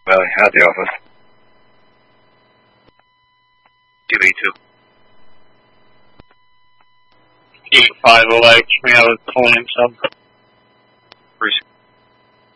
Valley at the office. 282. 850, can we have a claim sub?